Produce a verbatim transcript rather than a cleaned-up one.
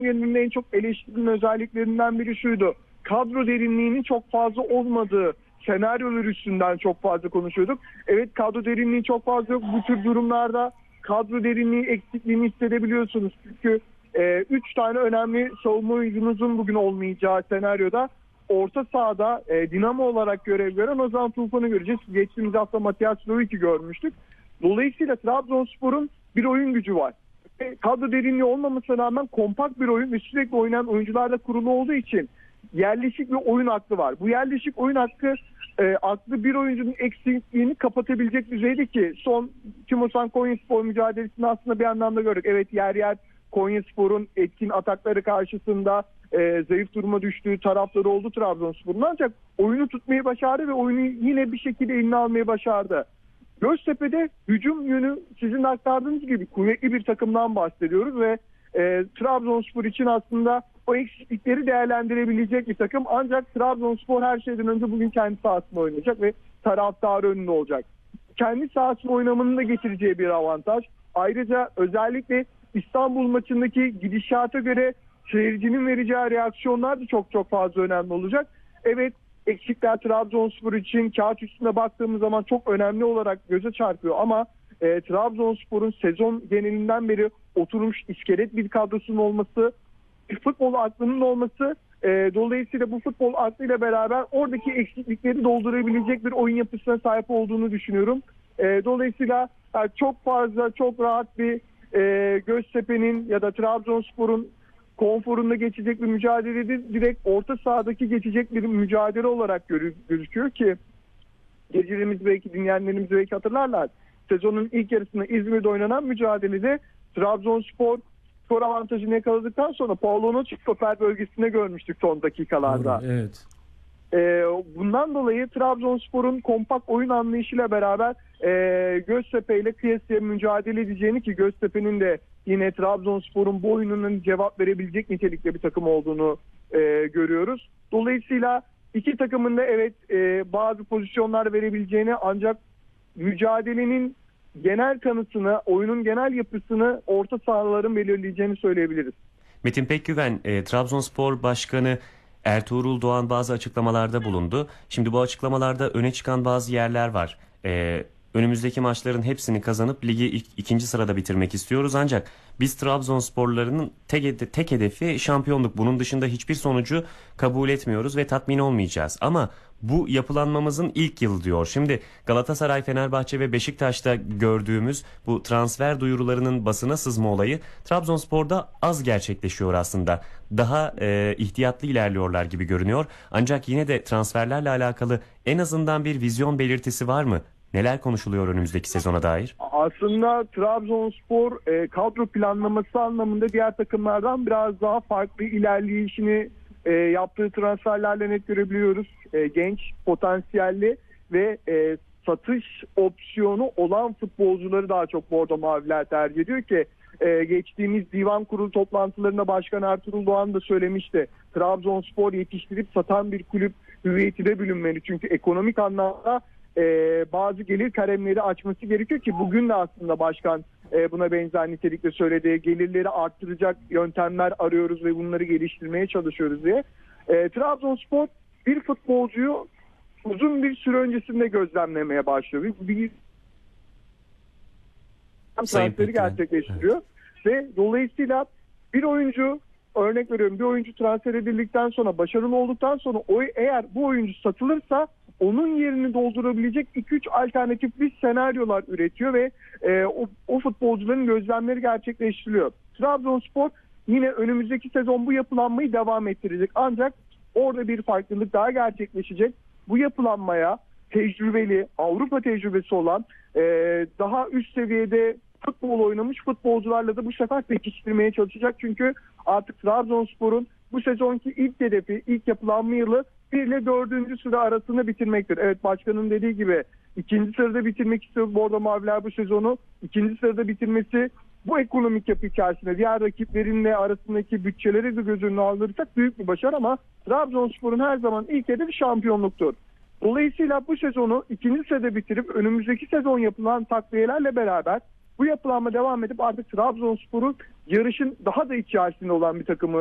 Yönünün en çok eleştirilen özelliklerinden biri şuydu: kadro derinliğinin çok fazla olmadığı senaryolar üstünden çok fazla konuşuyorduk. Evet, kadro derinliği çok fazla yok. Bu tür durumlarda kadro derinliği eksikliğini hissedebiliyorsunuz. Çünkü e, üç tane önemli savunma oyuncunuzun bugün olmayacağı senaryoda orta sahada e, dinamo olarak görev gören Ozan Tufan'ı göreceğiz. Geçtiğimiz hafta Matias Lovic'i görmüştük. Dolayısıyla Trabzonspor'un bir oyun gücü var. E, kadro derinliği olmamasına rağmen kompakt bir oyun ve sürekli oynayan oyuncularla kurulu olduğu için yerleşik bir oyun aklı var. Bu yerleşik oyun hakkı e, aklı bir oyuncunun eksikliğini kapatabilecek düzeyde ki son Timosan Konyaspor mücadelesini aslında bir anlamda gördük. Evet, yer yer Konyaspor'un etkin atakları karşısında e, zayıf duruma düştüğü tarafları oldu Trabzonspor'un, ancak oyunu tutmayı başardı ve oyunu yine bir şekilde eline almayı başardı. Göztepe'de hücum yönü sizin aktardığınız gibi kuvvetli bir takımdan bahsediyoruz ve e, Trabzonspor için aslında o eksiklikleri değerlendirebilecek bir takım. Ancak Trabzonspor her şeyden önce bugün kendi sahasında oynayacak ve taraftarı önünde olacak. Kendi sahasında oynamanın da getireceği bir avantaj. Ayrıca özellikle İstanbul maçındaki gidişata göre seyircinin vereceği reaksiyonlar da çok çok fazla önemli olacak. Evet, eksikler Trabzonspor için kağıt üstüne baktığımız zaman çok önemli olarak göze çarpıyor ama e, Trabzonspor'un sezon genelinden beri oturmuş iskelet bir kadrosunun olması, bir futbol aklının olması, e, dolayısıyla bu futbol aklıyla beraber oradaki eksiklikleri doldurabilecek bir oyun yapısına sahip olduğunu düşünüyorum. E, dolayısıyla yani çok fazla, çok rahat bir e, Göztepe'nin ya da Trabzonspor'un konforunda geçecek bir mücadele değil, direkt orta sahadaki geçecek bir mücadele olarak gözüküyor ki gecelerimiz belki dinleyenlerimiz belki hatırlarlar. Sezonun ilk yarısında İzmir'de oynanan mücadelede Trabzonspor skor avantajını yakaladıktan sonra Paulo'nu stoper bölgesine görmüştük son dakikalarda. Evet. Ee, bundan dolayı Trabzonspor'un kompakt oyun anlayışıyla beraber e, Göztepe ile kıyasıya mücadele edeceğini, ki Göztepe'nin de yine Trabzonspor'un bu oyununun cevap verebilecek nitelikte bir takım olduğunu e, görüyoruz. Dolayısıyla iki takımın da evet e, bazı pozisyonlar verebileceğini, ancak mücadelenin genel kanısını, oyunun genel yapısını orta sahaların belirleyeceğini söyleyebiliriz. Metin Pekgüven, e, Trabzonspor Başkanı Ertuğrul Doğan bazı açıklamalarda bulundu. Şimdi bu açıklamalarda öne çıkan bazı yerler var. E, önümüzdeki maçların hepsini kazanıp ligi ilk, ikinci sırada bitirmek istiyoruz. Ancak biz Trabzonsporluların tek, tek hedefi şampiyonluk. Bunun dışında hiçbir sonucu kabul etmiyoruz ve tatmin olmayacağız. Ama bu yapılanmamızın ilk yılı diyor. Şimdi Galatasaray, Fenerbahçe ve Beşiktaş'ta gördüğümüz bu transfer duyurularının basına sızma olayı Trabzonspor'da az gerçekleşiyor aslında. Daha e, ihtiyatlı ilerliyorlar gibi görünüyor. Ancak yine de transferlerle alakalı en azından bir vizyon belirtisi var mı? Neler konuşuluyor önümüzdeki sezona dair? Aslında Trabzonspor e, kadro planlaması anlamında diğer takımlardan biraz daha farklı ilerleyişini e, yaptığı transferlerle net görebiliyoruz. E, genç, potansiyelli ve e, satış opsiyonu olan futbolcuları daha çok Bordo Maviler tercih ediyor ki e, geçtiğimiz divan kurulu toplantılarında Başkan Ertuğrul Doğan da söylemişti. Trabzonspor yetiştirip satan bir kulüp hüviyetine bürünmeli. Çünkü ekonomik anlamda e, bazı gelir kalemleri açması gerekiyor ki bugün de aslında başkan e, buna benzer nitelikte söylediği gelirleri arttıracak yöntemler arıyoruz ve bunları geliştirmeye çalışıyoruz diye. E, Trabzonspor bir futbolcuyu uzun bir süre öncesinde gözlemlemeye başlıyor. Bir, bir transferi gerçekleştiriyor. Evet. Ve dolayısıyla bir oyuncu, örnek veriyorum, bir oyuncu transfer edildikten sonra, başarılı olduktan sonra o, eğer bu oyuncu satılırsa onun yerini doldurabilecek iki üç alternatif bir senaryolar üretiyor ve e, o, o futbolcuların gözlemleri gerçekleştiriliyor. Trabzonspor yine önümüzdeki sezon bu yapılanmayı devam ettirecek. Ancak orada bir farklılık daha gerçekleşecek. Bu yapılanmaya tecrübeli, Avrupa tecrübesi olan e, daha üst seviyede futbol oynamış futbolcularla da bu sefer pekiştirmeye çalışacak. Çünkü artık Trabzonspor'un bu sezonki ilk hedefi, ilk yapılanma yılı bir ile dördüncü sıra arasında bitirmektir. Evet, başkanın dediği gibi ikinci sırada bitirmek istiyor Bordo Maviler bu sezonu. İkinci sırada bitirmesi bu ekonomik yapı içerisinde diğer rakiplerinle arasındaki bütçeleri de göz önüne aldırırsak büyük bir başarı, ama Trabzonspor'un her zaman ilk hedefi şampiyonluktur. Dolayısıyla bu sezonu ikinci sırada bitirip önümüzdeki sezon yapılan takviyelerle beraber Bu yapılanma devam edip artık Trabzonspor'u yarışın daha da içerisinde olan bir takımı